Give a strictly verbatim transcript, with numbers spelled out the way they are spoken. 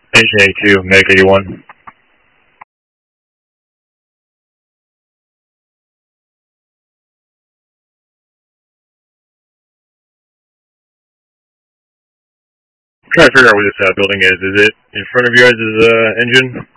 Engine eighty-two, Meg eighty-one. I'm trying to figure out where this uh, building is. Is it in front of your guys' uh, engine?